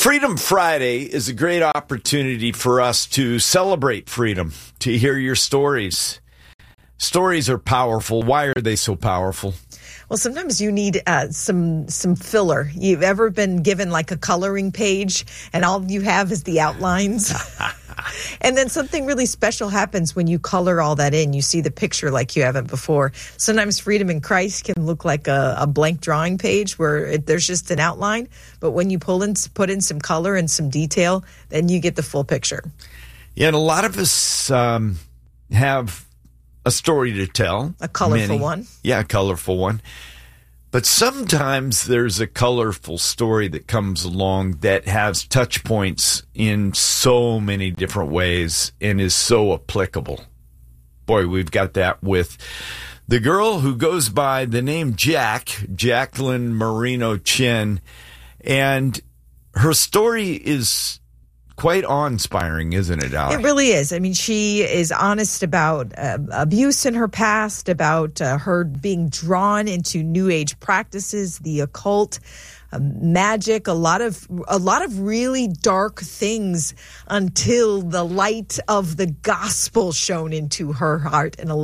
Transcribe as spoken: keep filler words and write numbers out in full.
Freedom Friday is a great opportunity for us to celebrate freedom, to hear your stories. Stories are powerful. Why are they so powerful? Well, sometimes you need uh, some some filler. You've ever been given like a coloring page and all you have is the outlines? And then something really special happens when you color all that in. You see the picture like you haven't before. Sometimes Freedom in Christ can look like a, a blank drawing page where it, there's just an outline. But when you pull in, put in some color and some detail, then you get the full picture. Yeah, and a lot of us um, have a story to tell. A colorful Many. one. Yeah, a colorful one. But sometimes there's a colorful story that comes along that has touch points in so many different ways and is so applicable. Boy, we've got that with the girl who goes by the name Jack, Jacqueline Marino Chin. And her story is quite awe-inspiring, isn't it, Allie? It really is. I mean, she is honest about uh, abuse in her past, about uh, her being drawn into New Age practices, the occult, uh, magic, a lot of a lot of really dark things until the light of the gospel shone into her heart and allowed